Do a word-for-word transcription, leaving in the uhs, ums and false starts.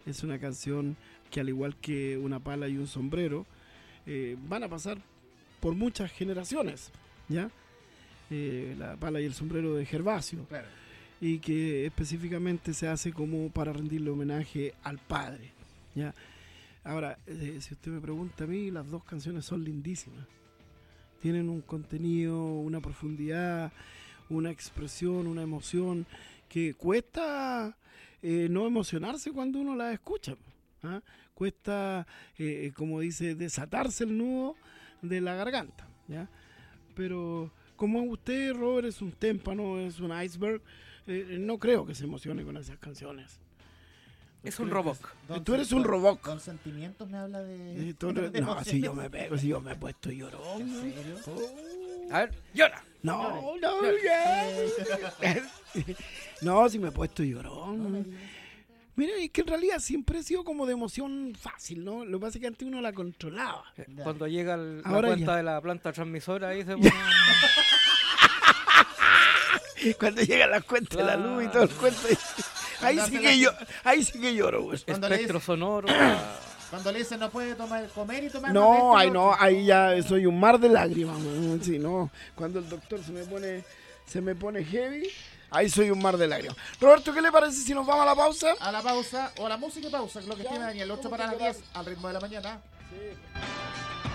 es una canción que, al igual que Una pala y un sombrero, eh, van a pasar por muchas generaciones, ¿ya? Eh, la pala y el sombrero de Gervasio, Claro. y que específicamente se hace como para rendirle homenaje al padre, ¿ya? Ahora, eh, si usted me pregunta a mí, las dos canciones son lindísimas. Tienen un contenido, una profundidad, una expresión, una emoción que cuesta eh, no emocionarse cuando uno las escucha, ¿ah? Cuesta, eh, como dice, desatarse el nudo de la garganta, ¿ya? Pero como usted, Robert, es un témpano, es un iceberg, eh, no creo que se emocione con esas canciones. Es un robot. Don Tú eres Sen- un don- robot. Con sentimientos me habla de... Eh, tú eres- de no, si yo emociones. me pego, si yo me he puesto llorón. ¿En ¿no? serio? A ver, llora. No, no, ya. No, si me he puesto llorón. Mira, es que en realidad siempre he sido como de emoción fácil, ¿no? Lo que pasa es que antes uno la controlaba. Ya. Cuando llega el- la Ahora cuenta ya. de la planta transmisora, ahí se pone... Cuando llega la cuenta de la luz y todo el cuento. Ahí Cuando sí hace que la- yo, ahí sí que lloro, güey. Cuando le espectro dice- sonoro. Cuando le dicen no puede tomar, comer y tomar... No, más de esto, ay no, ahí ya soy un mar de lágrimas, güey. Sí, no. Cuando el doctor se me pone, se me pone heavy, ahí soy un mar de lágrimas. Roberto, ¿qué le parece si nos vamos a la pausa? A la pausa, o a la música y pausa, lo que Ya, tiene Daniel, ocho ¿cómo para te las diez, al ritmo de la mañana. Sí.